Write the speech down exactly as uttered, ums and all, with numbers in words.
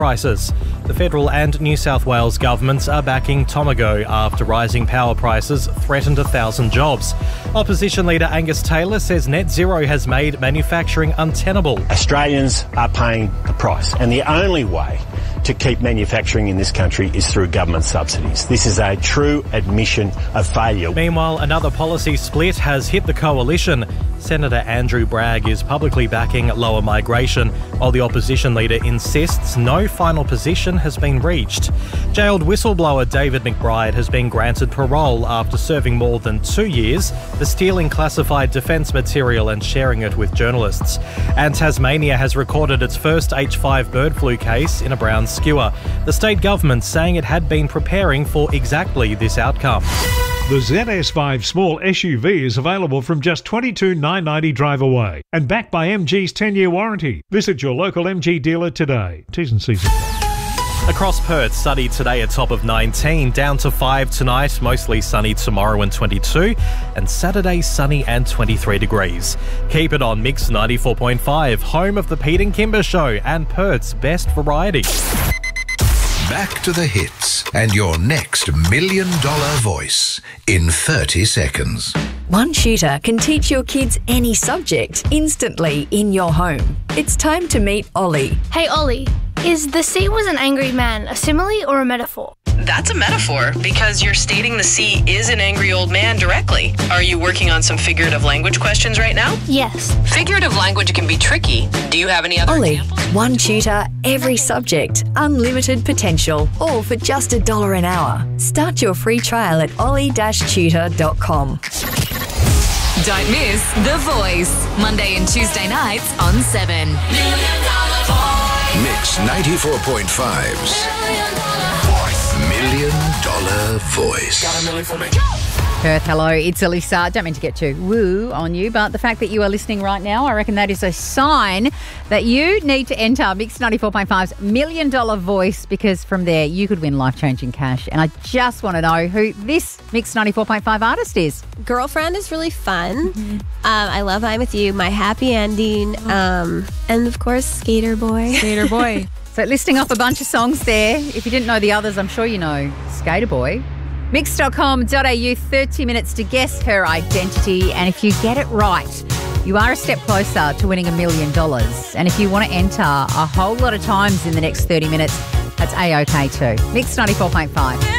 prices. The federal and New South Wales governments are backing Tomago after rising power prices threatened a thousand jobs. Opposition leader Angus Taylor says net zero has made manufacturing untenable. Australians are paying the price, and the only way to keep manufacturing in this country is through government subsidies. This is a true admission of failure. Meanwhile, another policy split has hit the coalition. Senator Andrew Bragg is publicly backing lower migration, while the opposition leader insists no final position has been reached. Jailed whistleblower David McBride has been granted parole after serving more than two years for stealing classified defence material and sharing it with journalists. And Tasmania has recorded its first H five bird flu case in a brown skua. The state government saying it had been preparing for exactly this outcome. The Z S five small S U V is available from just twenty-two thousand nine hundred ninety dollars drive away and backed by M G's ten-year warranty. Visit your local M G dealer today. T's and C's apply. Across Perth, sunny today, a top of nineteen, down to five tonight, mostly sunny tomorrow and twenty-two, and Saturday sunny and twenty-three degrees. Keep it on Mix ninety-four point five, home of the Pete and Kimber Show and Perth's best variety. Back to the hits and your next million dollar voice in thirty seconds. One tutor can teach your kids any subject instantly in your home. It's time to meet Ollie. Hey Ollie, is the sea was an angry man a simile or a metaphor? That's a metaphor because you're stating the sea is an angry old man directly. Are you working on some figurative language questions right now? Yes. Figurative language can be tricky. Do you have any other Ollie, examples? one tutor, every subject, unlimited potential, all for just a dollar an hour. Start your free trial at ollie dash tutor dot com. Don't miss The Voice, Monday and Tuesday nights on seven. Mix ninety-four point five's Million Dollar Voice. Got a million for me. Perth, hello, it's Elisa. Don't mean to get too woo on you, but the fact that you are listening right now, I reckon that is a sign that you need to enter Mix ninety-four point five's Million Dollar Voice, because from there you could win life-changing cash. And I just want to know who this Mix ninety-four point five artist is. Girlfriend is really fun. Mm-hmm. um, I love I'm With You, My Happy Ending, um, and of course, Skater Boy. Skater Boy. So listing off a bunch of songs there. If you didn't know the others, I'm sure you know Skater Boy. mix dot com dot a u, thirty minutes to guess her identity. And if you get it right, you are a step closer to winning a million dollars. And if you want to enter a whole lot of times in the next thirty minutes, that's A-OK too. Mix ninety-four point five.